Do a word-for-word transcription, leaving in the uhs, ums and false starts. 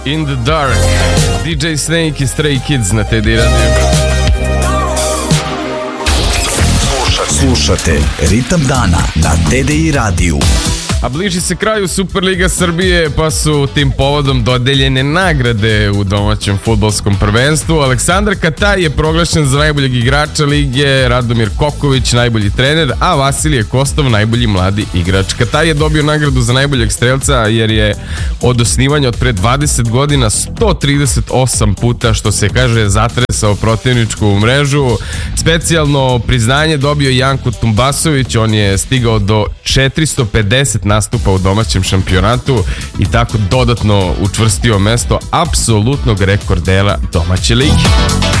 In the Dark, D J Snake i Stray Kids na T D Radio. Slušate Ritam dana na T D I radiju. A bliži se kraju Superliga Srbije, pa su tim povodom dodeljene nagrade u domaćem fudbalskom prvenstvu. Aleksandar Kataj je proglašen za najboljeg igrača lige, Radomir Koković najbolji trener, a Vasilije Kostov najbolji mladi igrač. Kataj je dobio nagradu za najboljeg strelca jer je od osnivanja od pre dvadeset godina sto trideset osam puta, što se kaže, zatresao protivničku mrežu. Specijalno priznanje dobio Janko Tumbasović, on je stigao do četiristo pedeset nastupa u domaćem šampionatu i tako dodatno učvrstio mesto apsolutnog rekordera domaće lige.